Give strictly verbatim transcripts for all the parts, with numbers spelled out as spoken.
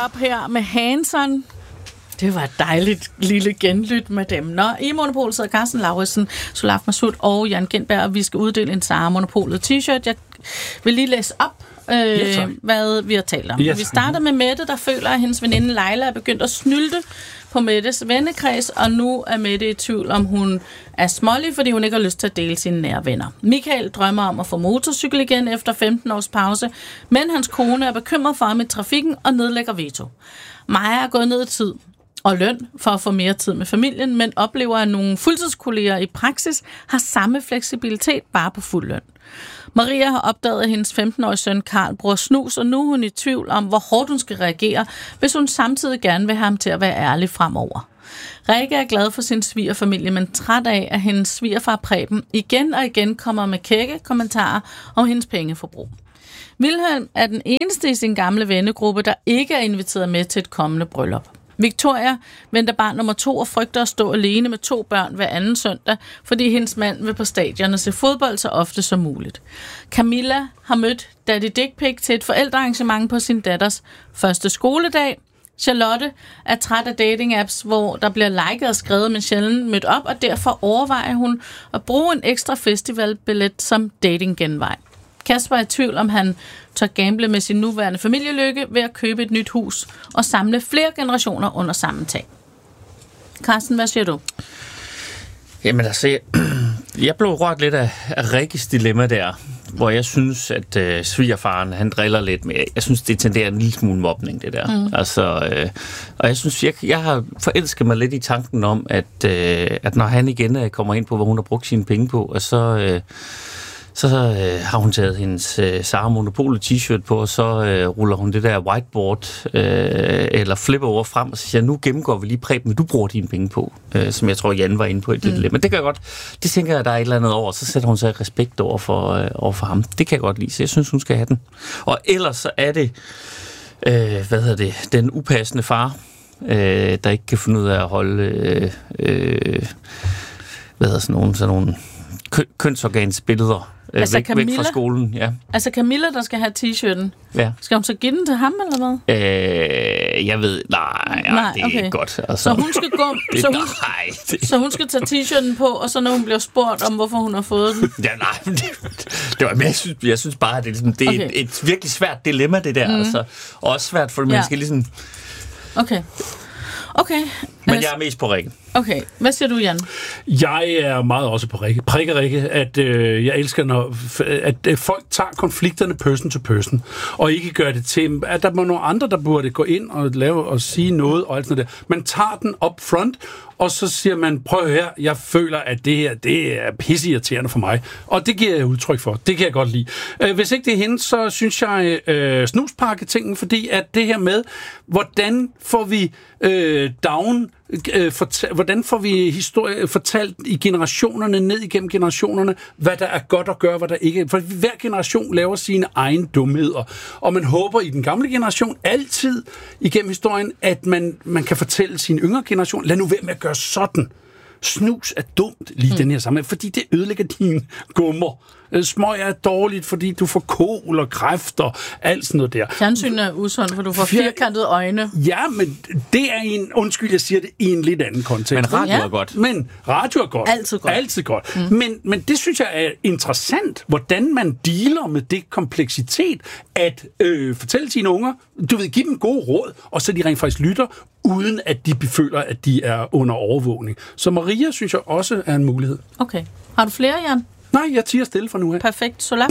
op her med Hanson. Det var et dejligt lille genlyt med dem. Nå, i Monopolet sidder Carsten Lauritsen, Solaf Masud og Jan Gintberg, og vi skal uddele en Zara Monopolet t-shirt. Jeg vil lige læse op, øh, ja, hvad vi har talt om. Ja, vi starter med Mette, der føler, at hendes veninde Leila er begyndt at snylte på Mettes vennekreds, og nu er Mette i tvivl, om hun er smålig, fordi hun ikke har lyst til at dele sine nære venner. Michael drømmer om at få motorcykel igen efter femten års pause, men hans kone er bekymret for ham i trafikken og nedlægger veto. Maja er gået ned i tid og løn for at få mere tid med familien, men oplever, at nogle fuldtidskolleger i praksis har samme fleksibilitet bare på fuld løn. Maria har opdaget, at hendes femten-årige søn Karl bruger snus, og nu er hun i tvivl om, hvor hårdt hun skal reagere, hvis hun samtidig gerne vil have ham til at være ærlig fremover. Rikke er glad for sin svigerfamilie, men træt af, at hendes svigerfar Preben igen og igen kommer med kække kommentarer om hendes pengeforbrug. Wilhelm er den eneste i sin gamle vennegruppe, der ikke er inviteret med til et kommende bryllup. Victoria venter barn nummer to og frygter at stå alene med to børn hver anden søndag, fordi hendes mand vil på stadion og se fodbold så ofte som muligt. Camilla har mødt Daddy Dick Pic til et forældrearrangement på sin datters første skoledag. Charlotte er træt af dating-apps, hvor der bliver liket og skrevet, men sjældent mødt op, og derfor overvejer hun at bruge en ekstra festivalbillet som datinggenvej. Kasper er i tvivl, om han tør gamble med sin nuværende familielykke ved at købe et nyt hus og samle flere generationer under samme tag. Carsten, hvad siger du? Jamen altså, jeg, jeg blev rørt lidt af, af Rikkes dilemma der, hvor jeg synes, at øh, svigerfaren, han driller lidt med. Jeg synes, det tenderer en lille smule mobning, det der. Mm. Altså, øh, og jeg synes, jeg, jeg har forelsket mig lidt i tanken om, at, øh, at når han igen øh, kommer ind på, hvor hun har brugt sine penge på, og så... Øh, Så øh, har hun taget hendes øh, Zara Monopolet t-shirt på, og så øh, ruller hun det der whiteboard øh, eller flipper over frem, og så siger, nu gennemgår vi lige Preben, men du bruger dine penge på, øh, som jeg tror, Jan var inde på i det. Mm. Men det kan jeg godt, det tænker jeg, der er et eller andet over, så sætter hun sig respekt over for, øh, over for ham. Det kan jeg godt lide, så jeg synes, hun skal have den. Og ellers så er det, øh, hvad hedder det, den upassende far, øh, der ikke kan finde ud af at holde, øh, øh, hvad hedder sådan nogle, sådan nogle kø- kønsorgansbilleder, Altså væk, Camilla, væk fra skolen, ja. Altså Camilla, der skal have t-shirten. Ja. Skal hun så give den til ham, eller hvad? Øh, jeg ved, nej, ja, nej det er okay. Ikke godt. Altså. Så hun skal gå, det, så, hun, nej, det. så hun skal tage t-shirten på, og så når hun bliver spurgt om, hvorfor hun har fået den. Ja, nej, det, det var, men jeg synes, jeg synes bare, at det er, ligesom, det er okay. et, et virkelig svært dilemma, det der. Mm. Altså. Og også svært, for man ja. skal ligesom... Okay. Okay. Men jeg er mest på Rikke. Okay. Hvad siger du, Jan? Jeg er meget også på Rikke. Prikke Rikke, at øh, jeg elsker, når at, at folk tager konflikterne person to person, og ikke gør det til, at der er nogle andre, der burde gå ind og lave og sige noget, og alt sådan der. Man tager den up front, og så siger man, prøv her, jeg føler, at det her, det er pisseirriterende for mig. Og det giver jeg udtryk for. Det kan jeg godt lide. Øh, hvis ikke det er hende, så synes jeg øh, snuspakke-tingen, fordi at det her med, hvordan får vi øh, down, øh, fortal, hvordan får vi historie fortalt i generationerne, ned igennem generationerne, hvad der er godt at gøre, hvad der ikke er. For hver generation laver sine egne dumheder. Og man håber i den gamle generation altid igennem historien, at man, man kan fortælle sin yngre generation, lad nu være med at gøre sådan. Snus er dumt lige mm. den her sammenhæng, fordi det ødelægger dine gummer. Smøg er dårligt, fordi du får kol og kræft og alt sådan noget der. Fjernsyn er usund, for du får firkantede øjne. Ja, men det er en, undskyld, jeg siger det, i en lidt anden kontekst. Men radio ja. er godt. Men radio er godt. Altid godt. Altid godt. Mm. Men, men det synes jeg er interessant, hvordan man dealer med det kompleksitet, at øh, fortælle sine unger, du ved, give dem gode råd, og så de rent faktisk lytter, uden at de føler, at de er under overvågning. Så Maria, synes jeg også er en mulighed. Okay. Har du flere, Jan? Nej, jeg tiger stille for nu af. Perfekt. Solaf?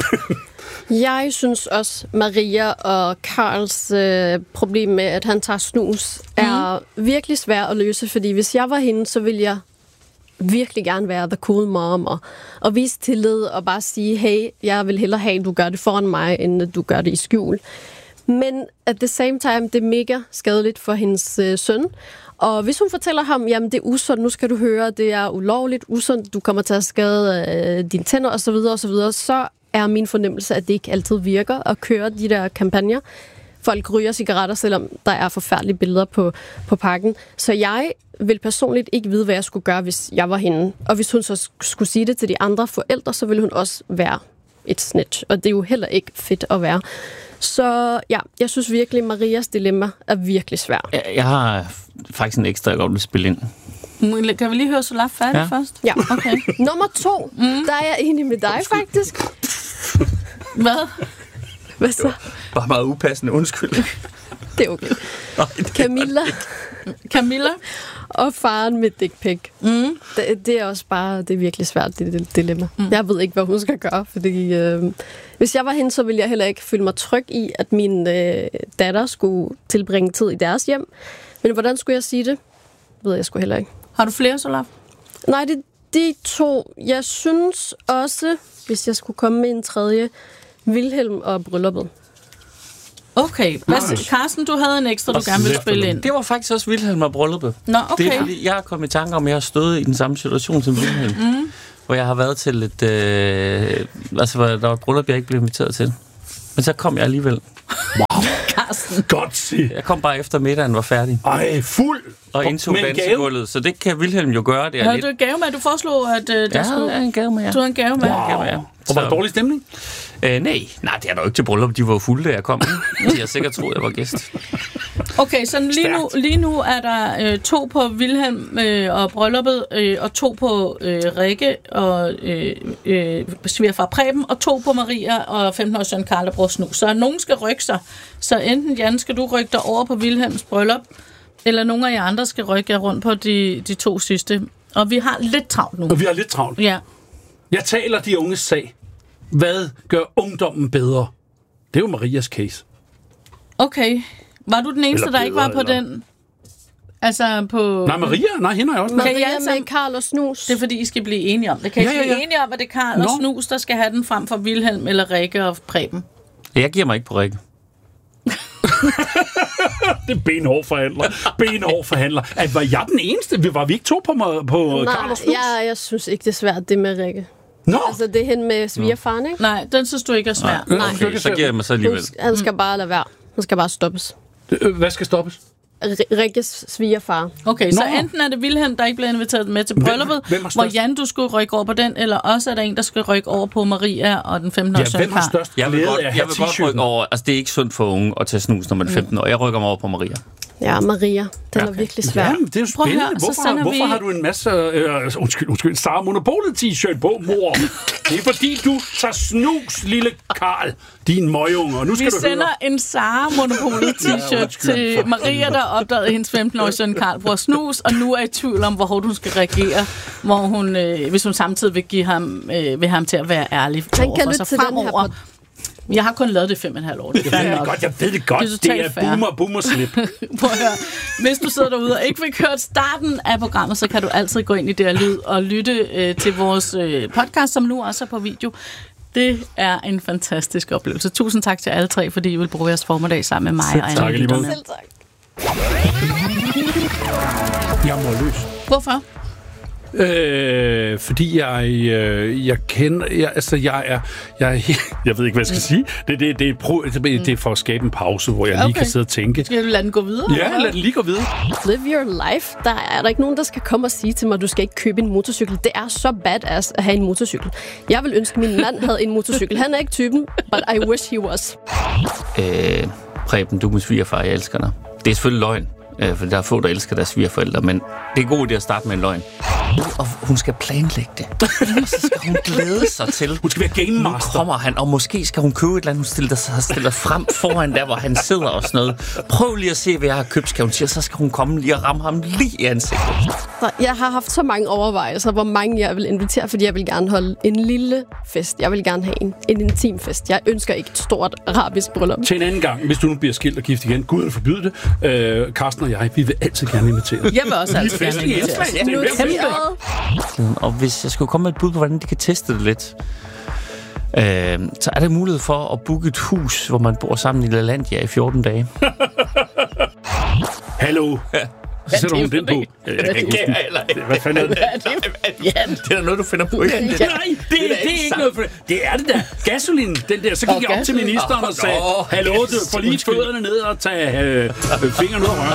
Jeg synes også, Maria og Karls øh, problem med, at han tager snus, er mm. virkelig svært at løse, fordi hvis jeg var hende, så ville jeg virkelig gerne være the cool mom og, og vise tillid og bare sige, hey, jeg vil hellere have, at du gør det foran mig, end at du gør det i skjul. Men at the same time, det er mega skadeligt for hendes øh, søn. Og hvis hun fortæller ham, jamen det er usundt, nu skal du høre, det er ulovligt, usundt, du kommer til at skade øh, dine tænder osv., osv., så er min fornemmelse, at det ikke altid virker at køre de der kampagner. Folk ryger cigaretter, selvom der er forfærdelige billeder på, på pakken. Så jeg vil personligt ikke vide, hvad jeg skulle gøre, hvis jeg var hende. Og hvis hun så skulle sige det til de andre forældre, så ville hun også være et snitch, og det er jo heller ikke fedt at være. Så ja, jeg synes virkelig, Marias dilemma er virkelig svært. Jeg, jeg har faktisk en ekstra, jeg godt vil spille ind. Kan vi lige høre Solaf færdig Ja. først? Ja. Okay. Nummer to, mm. der er jeg enig med dig faktisk. Hvad? Hvad så? Bare meget upassende, undskyld. Det er okay. Camilla Camilla? og faren med dick pic. Mm. Det, det er også bare, det er virkelig svært, det, det dilemma. Mm. Jeg ved ikke, hvad hun skal gøre, fordi øh, hvis jeg var hende, så ville jeg heller ikke føle mig tryg i, at min øh, datter skulle tilbringe tid i deres hjem. Men hvordan skulle jeg sige det? Ved jeg sgu heller ikke. Har du flere, Solaf? Nej, det er de to. Jeg synes også, hvis jeg skulle komme med en tredje, Vilhelm og brylluppet. Okay. Hvad, Carsten, du havde en ekstra, du Og gerne ville slæfter spille du. ind. Det var faktisk også Vilhelm og brylluppet. Nå, okay. Det er fordi, jeg er kommet i tanke om, at jeg har stået i den samme situation som Vilhelm. Mm. Hvor jeg har været til et... Øh, altså, hvor der var et bryllup, jeg ikke blev inviteret til. Men så kom jeg alligevel. Wow. Carsten. Godt se. Jeg kom bare efter middagen var færdig. Ej, fuld. Og indtog dansegulvet. Så det kan Vilhelm jo gøre. Det er Havde lidt... du en gave med? Du foreslog, at uh, der Ja, skulle... ja, en gave med, ja. Du havde en gave med? Wow. En gave med, ja. Og var der dårlig stemning? Øh, nej, nej, det er der jo ikke til bryllup. De var jo fulde, da jeg kom. De har sikkert troet, jeg var gæst. Okay, så lige nu, lige nu er der øh, to på Vilhelm øh, og brylluppet, øh, og to på øh, Rikke og øh, øh, svigerfar Preben, og to på Maria og femten-års søn Karl og bror Snus. Så nogen skal rykke sig. Så enten, Jan, skal du rykke dig over på Vilhelms bryllup, eller nogle af jer andre skal rykke jer rundt på de, de to sidste. Og vi har lidt travlt nu. Og vi har lidt travlt. Ja. Jeg taler de unges sag. Hvad gør ungdommen bedre? Det er jo Marias case. Okay. Var du den eneste, Eller der ikke var på bedre, den? Altså på... Nej, Maria? Nej, hende er jeg også. Kan I Maria alle med sammen- Karl og Snus. Det er fordi, I skal blive enige om det. Kan I Ja, ja, blive ja. enige om, at det er Karl og Nå. Snus, der skal have den frem for Vilhelm eller Rikke og Preben? Jeg giver mig ikke på Rikke. Det er benhård forhandler. Benhård forhandler. At var jeg den eneste? Vi var vi ikke to på, på Nej, Karl og Snus? jeg, jeg synes ikke, det er svært, det med Rikke. Nå, Altså, det er hende med svigerfaren, ikke? Nej, den synes du ikke er svær. Nej. Nej. Okay, så giver jeg mig så Hun, alligevel. sk- han skal bare lade være. Han skal bare stoppes. Øh, hvad skal stoppes? R- Rikkes svigerfar. Okay, så Nå. enten er det Vilhelm, der ikke bliver inviteret med til brylluppet, hvem har hvor størst- Jan, du skulle rykke over på den, eller også er der en, der skal rykke over på Maria og den femten-års Ja, søn hvem har Karl. størst Jeg vil glæde godt, af at jeg have vil godt rykke t-shirten? over. Altså, det er ikke sundt for unge at tage snus, når man er femten år. Jeg rykker mig over på Maria. Ja, Maria. Den er Okay. virkelig svær. Ja, men det er jo Prøv at spændende. høre, så hvorfor, sender hvorfor vi- har du en masse... Øh, undskyld, undskyld. Star Monopolet t-shirt på, mor. Det er fordi, du tager snus, lille Karl. Din møgunge. Og nu skal Vi du sender høre... en Sara Monopolet t-shirt til Maria, der opdagede hendes femten-årige søn Karl bror Snus, og nu er i tvivl om, hvor hårdt hun skal reagere, hvor hun, øh, hvis hun samtidig vil give ham, øh, vil ham til at være ærlig Han overfor kan lytte sig til den her fremover. pod- Jeg har kun lavet det i fem og en halv år. Det er Jeg fair ved det nok. godt, jeg ved det godt. Det er Det totalt er fair. boomer, boomer slip. Prøv at høre. Hvis du sidder derude og ikke fik hørt starten af programmet, så kan du altid gå ind i det her lyd og lytte øh, til vores øh, podcast, som nu også er på video. Det er en fantastisk oplevelse. Tusind tak til alle tre, fordi I vil bruge jeres formiddag sammen med mig og tak, alle lige måde. lytterne. Selv tak. Jeg må løs. Hvorfor? Øh, fordi jeg, øh, jeg kender, jeg, altså jeg er, jeg, er, jeg ved ikke, hvad jeg skal sige. Det, det, det, er, pro, det er for at skabe en pause, hvor jeg lige Okay. kan sidde og tænke. Skal du lade den gå videre? Ja, lad den lige gå videre. Live your life. Der er der ikke nogen, der skal komme og sige til mig, at du skal ikke købe en motorcykel. Det er så badass at have en motorcykel. Jeg vil ønske, at min mand havde en motorcykel. Han er ikke typen, but I wish he was. Øh, Preben, du er min svigerfar, jeg elsker dig. Det er selvfølgelig løgn, øh, for der er få, der elsker deres svigerforældre, men det er god idé at starte med en løgn. Og hun skal planlægge det. Og så skal hun glæde sig til. Hun skal være game Nu master. kommer han, og måske skal hun købe et eller andet, hun stiller, sig- stiller frem foran der, hvor han sidder og sådan noget. Prøv lige at se, hvad jeg har købt, skal hun sige, så skal hun komme lige og ramme ham lige i ansigtet. Så jeg har haft så mange overvejelser, hvor mange jeg vil invitere, fordi jeg vil gerne holde en lille fest. Jeg vil gerne have en, en intim fest. Jeg ønsker ikke et stort arabisk bryllup. Til en anden gang, hvis du nu bliver skilt og gift igen. Gud vil forbyde det. Øh, Karsten og jeg, vi vil altid gerne invitere. Jeg vil også altid gerne festlige invitere. indslag. Ja, det er Kæmpe. Og hvis jeg skulle komme med et bud på, hvordan de kan teste det lidt, øh, så er der mulighed for at booke et hus, hvor man bor sammen i LaLandia i fjorten dage. Hallo. Så sætter hun den på. Det kan jeg heller ikke. Hvad fanden er det? Ja, Det er da noget, du finder på igen. Nej, det, det, det er ikke noget for det. Det er det der. Gasolin, den der. Så gik Og jeg op til gasolin. ministeren og sagde, Nå, hallo, du får lige undskyld. fødderne ned og tage øh, fingrene ud af røven.